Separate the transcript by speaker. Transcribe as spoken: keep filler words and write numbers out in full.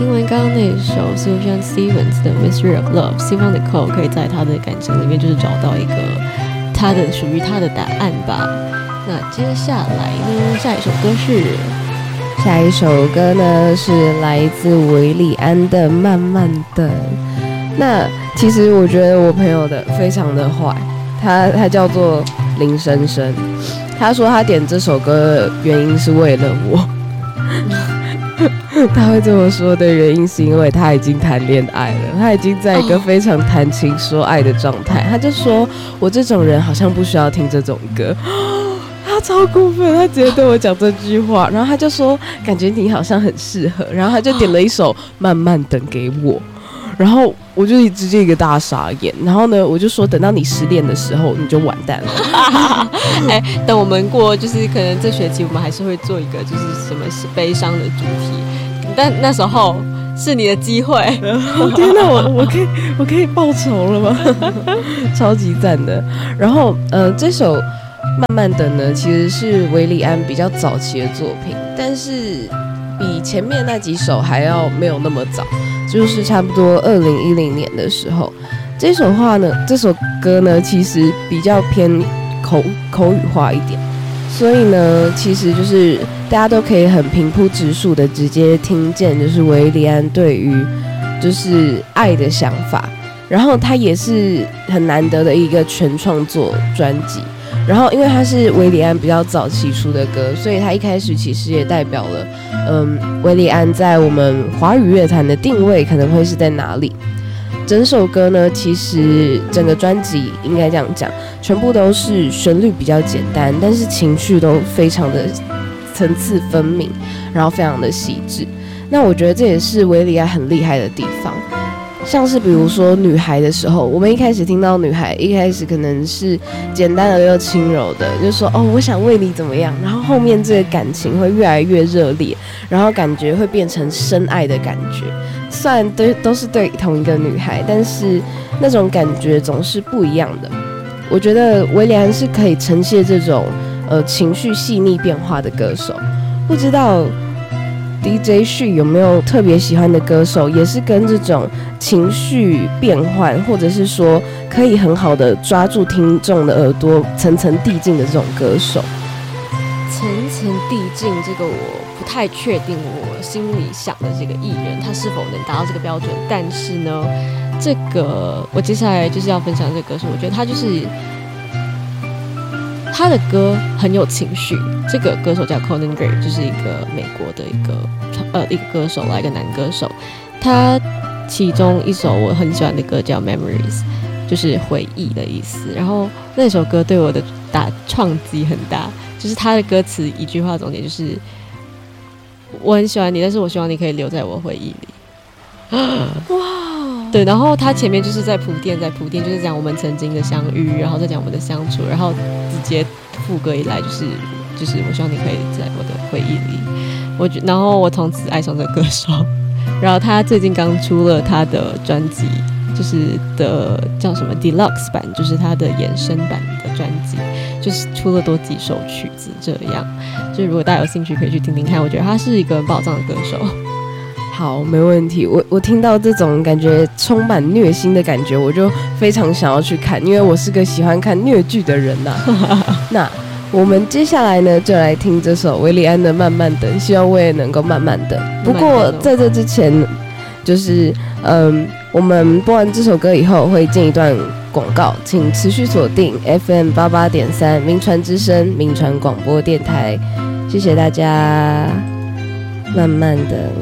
Speaker 1: 听完刚刚那一首 Sufjan Stevens 的 Mystery of Love， 希望 Nicole 可以在他的感情里面就是找到一个他的属于他的答案吧。那接下来呢，下一首歌是
Speaker 2: 下一首歌呢是来自韦礼安的《慢慢等》。那其实我觉得我朋友的非常的坏，他他叫做林生生，他说他点这首歌的原因是为了我。他会这么说的原因是因为他已经谈恋爱了，他已经在一个非常谈情说爱的状态。他就说我这种人好像不需要听这种歌。他超过分，他直接对我讲这句话，然后他就说感觉你好像很适合，然后他就点了一首《慢慢等》给我，然后我就直接一个大傻眼。然后呢，我就说等到你失恋的时候你就完蛋了。
Speaker 1: 哎、欸，等我们过就是可能这学期我们还是会做一个就是什么是悲伤的主题，但那时候是你的机会。
Speaker 2: 天哪，我我可以我可以报仇了吗？超级赞的。然后呃，这首慢慢的呢，其实是韦礼安比较早期的作品，但是比前面那几首还要没有那么早，就是差不多二零一零年的时候。这首话呢，这首歌呢，其实比较偏口口语化一点，所以呢，其实就是大家都可以很平铺直述的直接听见，就是韦礼安对于就是爱的想法。然后他也是很难得的一个全创作专辑。然后因为他是韦礼安比较早期出的歌，所以他一开始其实也代表了嗯，韦礼安在我们华语乐坛的定位可能会是在哪里。整首歌呢，其实整个专辑应该这样讲，全部都是旋律比较简单，但是情绪都非常的层次分明，然后非常的细致。那我觉得这也是韦礼安很厉害的地方。像是比如说女孩的时候，我们一开始听到女孩，一开始可能是简单而又轻柔的，就说哦我想为你怎么样，然后后面这个感情会越来越热烈，然后感觉会变成深爱的感觉。虽然都都是对同一个女孩，但是那种感觉总是不一样的。我觉得韦礼安是可以呈现这种呃情绪细腻变化的歌手。不知道D J 旭有没有特别喜欢的歌手，也是跟这种情绪变换，或者是说可以很好的抓住听众的耳朵，层层递进的这种歌手？
Speaker 1: 层层递进，这个我不太确定，我心里想的这个艺人他是否能达到这个标准。但是呢，这个我接下来就是要分享这个歌手，我觉得他就是他的歌很有情绪。这个歌手叫 Conan Gray， 就是一个美国的一个呃一个歌手啦，一个男歌手。他其中一首我很喜欢的歌叫 Memories， 就是回忆的意思。然后那首歌对我的打创击很大，就是他的歌词一句话总结就是我很喜欢你，但是我希望你可以留在我回忆里。哇，对，然后他前面就是在铺垫，在铺垫，就是讲我们曾经的相遇，然后再讲我们的相处，然后直接副歌一来就是就是我希望你可以在我的回忆里。我觉，然后我从此爱上这个歌手。然后他最近刚出了他的专辑，就是的叫什么 Deluxe 版，就是他的衍生版的专辑，就是出了多几首曲子这样。就如果大家有兴趣可以去听听看，我觉得他是一个很宝藏的歌手。
Speaker 2: 好，没问题。我我听到这种感觉充满虐心的感觉，我就非常想要去看，因为我是个喜欢看虐剧的人呐、啊。那我们接下来呢，就来听这首韦礼安的《慢慢等》，希望我也能够慢慢等。不过在这之前，就是嗯，我们播完这首歌以后会进一段广告，请持续锁定 F M 八八点三民传之声民传广播电台，谢谢大家，慢慢等。